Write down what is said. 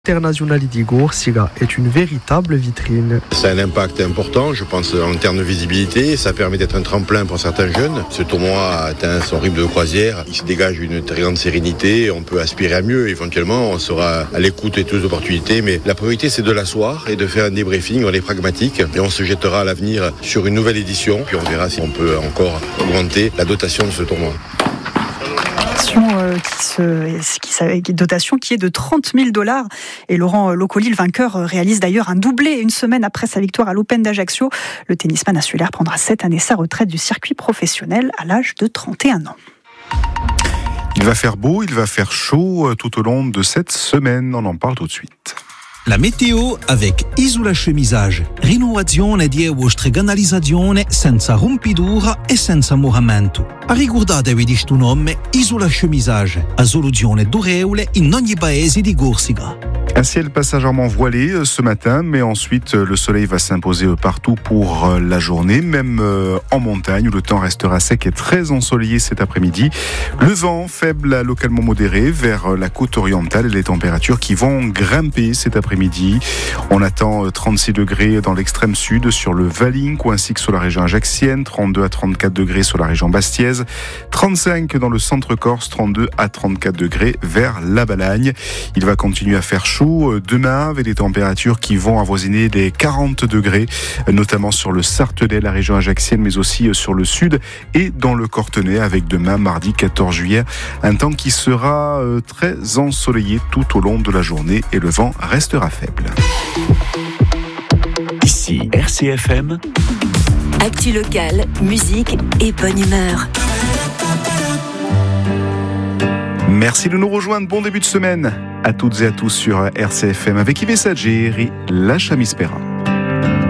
Internazionale di Corsica est une véritable vitrine. Ça a un impact important, je pense, en termes de visibilité. Ça permet d'être un tremplin pour certains jeunes. Ce tournoi a atteint son rythme de croisière. Il se dégage une très grande sérénité. On peut aspirer à mieux. Éventuellement, on sera à l'écoute de toutes les opportunités. Mais la priorité, c'est de l'asseoir et de faire un débriefing. On est pragmatique et on se jettera à l'avenir sur une nouvelle édition. Puis on verra si on peut encore augmenter la dotation de ce tournoi. Dotation qui est de $30,000. Et Laurent Locoli, le vainqueur, réalise d'ailleurs un doublé une semaine après sa victoire à l'Open d'Ajaccio. Le tennisman insulaire prendra cette année sa retraite du circuit professionnel à l'âge de 31 ans. Il va faire beau, il va faire chaud tout au long de cette semaine. On en parle tout de suite. La météo avec Isola Chemisage. Rinnovazione di vostre canalizzazione senza rompidura e senza moramento. Ricordatevi di sto nome Isola Chemisage, a soluzione durevole in ogni paese di Corsica. Un ciel passagèrement voilé ce matin, mais ensuite le soleil va s'imposer partout pour la journée, même en montagne où le temps restera sec et très ensoleillé cet après-midi. Le vent faible à localement modéré vers la côte orientale et les températures qui vont grimper cet après-midi. On attend 36 degrés dans l'extrême sud sur le Valinque ainsi que sur la région ajaxienne, 32 à 34 degrés sur la région bastiaise, 35 dans le centre corse, 32 à 34 degrés vers la Balagne. Il va continuer à faire chaud demain avec des températures qui vont avoisiner les 40 degrés, notamment sur le Sarthenay, la région ajaxienne, mais aussi sur le sud et dans le Cortenay avec demain, mardi 14 juillet, un temps qui sera très ensoleillé tout au long de la journée et le vent restera faible. Ici RCFM. Actu locale, musique et bonne humeur. Merci de nous rejoindre. Bon début de semaine à toutes et à tous sur RCFM avec Yves Sageri, La Chamispera.